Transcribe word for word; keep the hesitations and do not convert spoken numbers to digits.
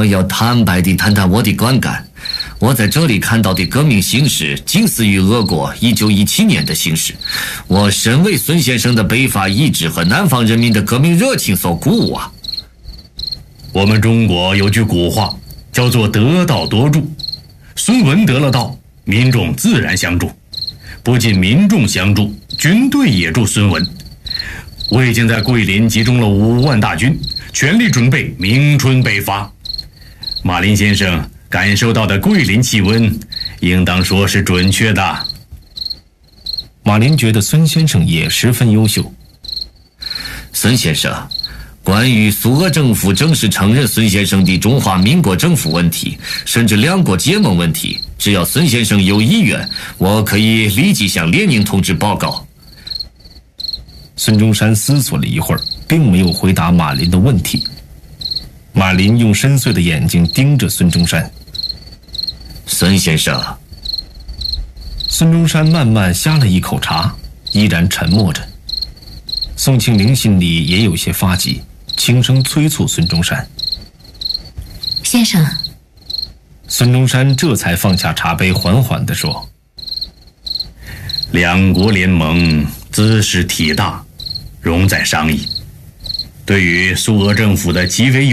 我要坦白地谈谈我的观感。我在这里看到的革命形势近似于俄国一九一七年的形势，我深为孙先生的北伐意志和南方人民的革命热情所鼓舞啊。 我们中国有句古话叫做得道多助，孙文得了道，民众自然相助，不仅民众相助，军队也助孙文。我已经在桂林集中了五万大军，全力准备明春北伐。马林先生感受到的桂林气温，应当说是准确的。 马林觉得孙先生也十分优秀。 孙先生，关于苏俄政府正式承认孙先生的中华民国政府问题，甚至两国结盟问题，只要孙先生有意愿，我可以立即向列宁同志报告。 孙中山思索了一会儿，并没有回答马林的问题。马林用深邃的眼睛盯着孙中山。 孙先生。 孙中山慢慢呷了一口茶，依然沉默着。宋庆龄心里也有些发急，轻声催促孙中山：“ 先生。” 孙中山这才放下茶杯，缓缓地说：“ 两国联盟兹事体大，容再商议。对于苏俄政府的极为